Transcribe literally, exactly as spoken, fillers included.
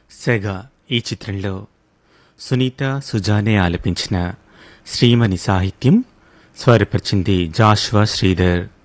సెగ ఈ చిత్రంలో సునీత సుజానే ఆలపించిన శ్రీమణి సాహిత్యం, స్వరపరిచింది జాషువా శ్రీధర్.